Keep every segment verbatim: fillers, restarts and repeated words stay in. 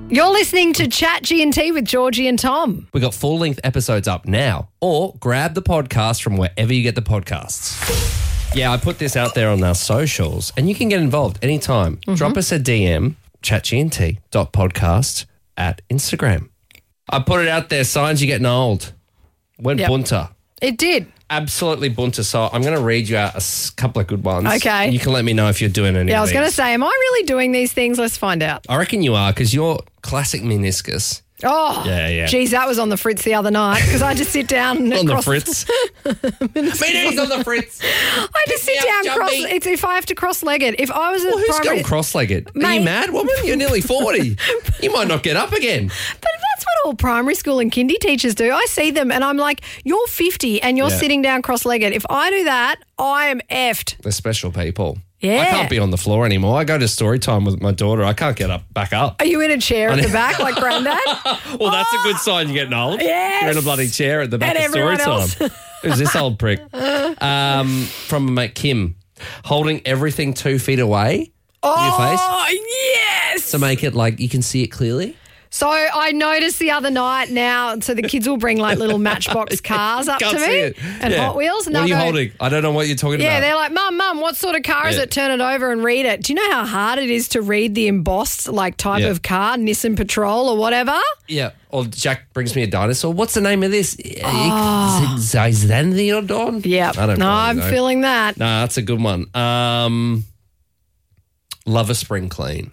You're listening to Chat G and T with Georgie and Tom. We got full-length episodes up now, or grab the podcast from wherever you get the podcasts. Yeah, I put this out there on our socials, and you can get involved anytime. Mm-hmm. Drop us a D M, chatgnt.podcast at Instagram. I put it out there, signs you're getting old. Went yep. bunter. It did. Absolutely bunter. So I'm going to read you out a s- couple of good ones. Okay. You can let me know if you're doing any Yeah, I of was these. going to say, am I really doing these things? Let's find out. I reckon you are, because you're classic meniscus. Oh, yeah, yeah. Geez, that was on the fritz the other night because I just sit down and on cross- the fritz. Meanies on the fritz. I just sit down up, cross. jumpy. It's if I have to cross-legged. If I was a Well, who's primary, going cross-legged? Are Mate. you mad, woman? You're nearly forty. You might not get up again. But that's what all primary school and kindy teachers do. I see them and I'm like, you're fifty and you're Yeah. sitting down cross-legged. If I do that, I am effed. They're special people. Yeah. I can't be on the floor anymore. I go to story time with my daughter. I can't get up back up. Are you in a chair at the back like Grandad? Well, that's a good sign you're getting old. Yes. You're in a bloody chair at the back And of story everyone else. time. Who's this old prick? Um, from my mate Kim. Holding everything two feet away from your face Oh, yes. to make it like you can see it clearly. So I noticed the other night now, so the kids will bring like little Matchbox cars up Can't to see me it. and Yeah. Hot Wheels. And What are they'll you go, holding? I don't know what you're talking Yeah, about. they're like, Mum, Mum, what sort of car is Yeah. it? Turn it over and read it. Do you know how hard it is to read the embossed like type Yeah. of car, Nissan Patrol or whatever? Yeah. Or Jack brings me a dinosaur. What's the name of this? Oh. Zizandiodon? Yeah. I don't No, know. I'm feeling that. No, that's a good one. Um, love a spring clean.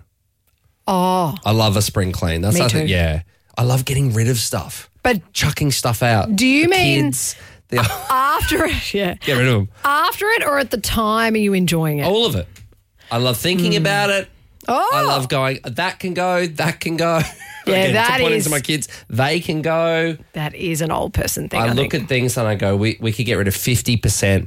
Oh, I love a spring clean. That's Me I think, too. yeah. I love getting rid of stuff. but Chucking stuff out. do you The mean kids? The, after it? Yeah. get rid of them. After it or at the time are you enjoying it? All of it. I love thinking about it. Oh. I love going, that can go, that can go. Yeah, Again, that to point is- into my kids, they can go. That is an old person thing, I, I look think. at things and I go, we, we could get rid of fifty percent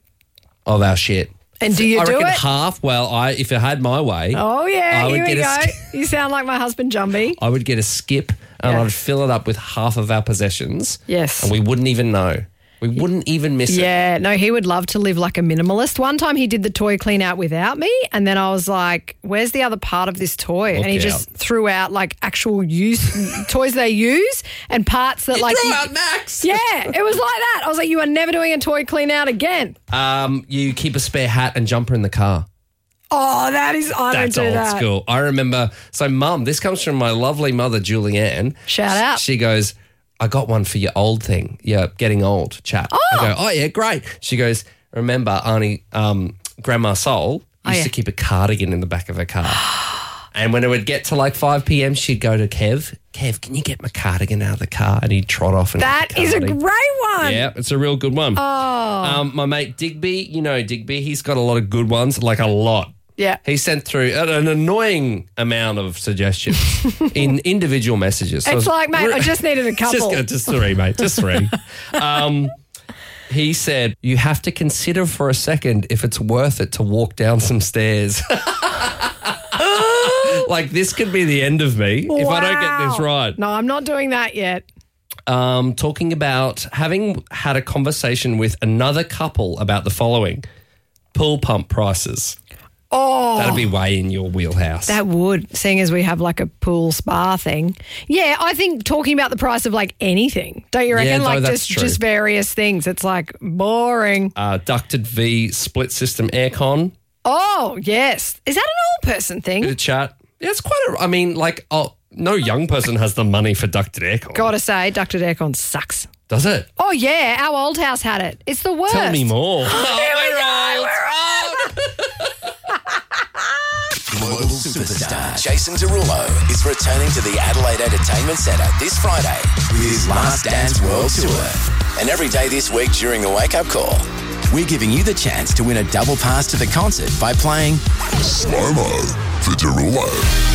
of our shit. And do you I do reckon it? half, well, I if it had my way, Oh, yeah, I would here we get a go. sk- You sound like my husband, Jumbie. I would get a skip and Yeah. I'd fill it up with half of our possessions. Yes. And we wouldn't even know. We wouldn't even miss it. Yeah, no, he would love to live like a minimalist. One time he did the toy clean out without me, and then I was like, where's the other part of this toy? Look and he out. just threw out like actual use toys they use and parts that You like throw you- out Max. Yeah, it was like that. I was like, you are never doing a toy clean out again. Um, you keep a spare hat and jumper in the car. Oh, that is I That's don't do old that. school. I remember, so mum, this comes from my lovely mother, Julianne. Shout out. She goes, I got one for your old thing. Yeah, getting old, chap. Oh. I go, oh, yeah, great. She goes, remember, Auntie, um, Grandma Sol Oh, used yeah. to keep a cardigan in the back of her car. And when it would get to like five p.m., she'd go to Kev, Kev, can you get my cardigan out of the car? And he'd trot off and That get the is a cardigan. great one. Yeah, it's a real good one. Oh. Um, my mate Digby, you know Digby, he's got a lot of good ones, like a lot. Yeah. He sent through an an annoying amount of suggestions in individual messages. So It's like, mate, I just needed a couple. Just, just three, mate, just three. um, he said, you have to consider for a second if it's worth it to walk down some stairs. Like, this could be the end of me if I don't get this Wow. right. No, I'm not doing that yet. Um, talking about having had a conversation with another couple about the following. Pool pump prices. Oh. That'd be way in your wheelhouse. That would, seeing as we have like a pool spa thing. Yeah, I think talking about the price of like anything, don't you reckon? Yeah, no, like that's just, true. just various things. It's like boring. uh, ducted V split system aircon. Oh, yes. Is that an old person Bit thing? of chat. Yeah, it's quite a, I mean, like, oh, no young person has the money for ducted aircon. Gotta say, ducted aircon sucks. Does it? Oh, yeah, our old house had it. It's the worst. Tell me more. Here we go, we're Global superstar Jason Derulo is returning to the Adelaide Entertainment Centre this Friday with his Last Dance World Tour. And every day this week during the Wake Up Call, we're giving you the chance to win a double pass to the concert by playing Slow-mo for Derulo.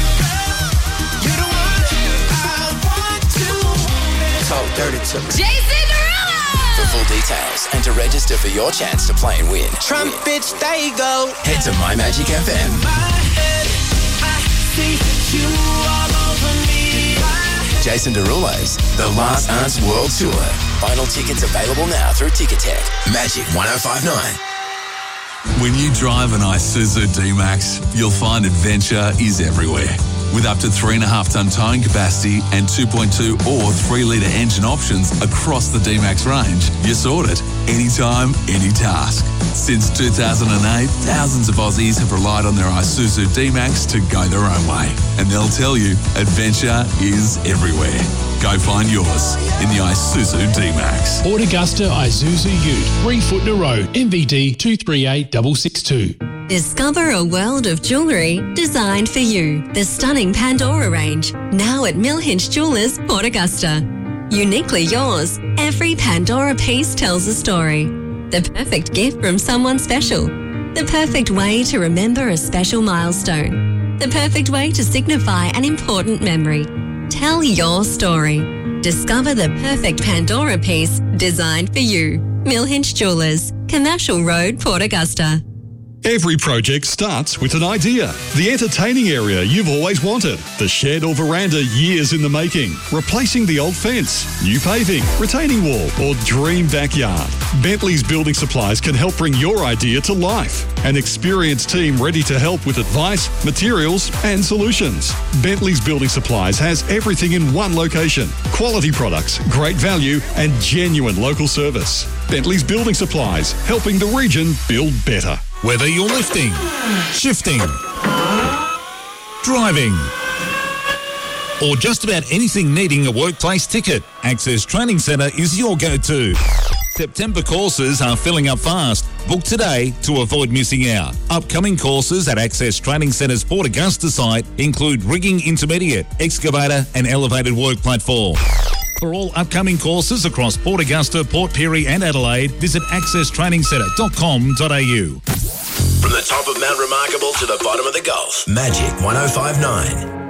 Talk Dirty to Me. Jason Derulo! For full details and to register for your chance to play and win, Trumpets, they go. head to My Magic F M. See you all over me. Jason Derulo's The Last Dance World Tour. Final tickets available now through Ticketek. Magic one oh five nine. When you drive an Isuzu D-Max, you'll find adventure is everywhere. With up to three point five tonne towing capacity and two point two or three litre engine options across the D-Max range, you're sorted. Anytime, any task. Since two thousand eight, thousands of Aussies have relied on their Isuzu D-Max to go their own way. And they'll tell you, adventure is everywhere. Go find yours in the Isuzu D-Max. Port Augusta Isuzu Ute, three foot in a row, M V D two three eight six six two. Discover a world of jewellery designed for you. The stunning Pandora range, now at Mill Hinch Jewellers, Port Augusta. Uniquely yours, every Pandora piece tells a story. The perfect gift from someone special. The perfect way to remember a special milestone. The perfect way to signify an important memory. Tell your story. Discover the perfect Pandora piece designed for you. Mill Hinch Jewellers, Commercial Road, Port Augusta. Every project starts with an idea. The entertaining area you've always wanted. The shed or veranda years in the making. Replacing the old fence. New paving, retaining wall, or dream backyard. Bentley's Building Supplies can help bring your idea to life. An experienced team ready to help with advice, materials, and solutions. Bentley's Building Supplies has everything in one location. Quality products, great value, and genuine local service. Bentley's Building Supplies, helping the region build better. Whether you're lifting, shifting, driving, or just about anything needing a workplace ticket, Access Training Centre is your go-to. September courses are filling up fast. Book today to avoid missing out. Upcoming courses at Access Training Centre's Port Augusta site include rigging intermediate, excavator and elevated work platform. For all upcoming courses across Port Augusta, Port Pirie and Adelaide, visit access training centre dot com dot a u. From the top of Mount Remarkable to the bottom of the Gulf, Magic one oh five nine.